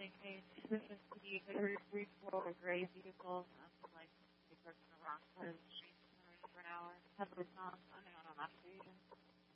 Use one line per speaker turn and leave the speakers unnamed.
Hey, this is the very brief world of gray vehicles. Like, they parked in the wrong side of the street for an hour. Headlights on, running on oxygen.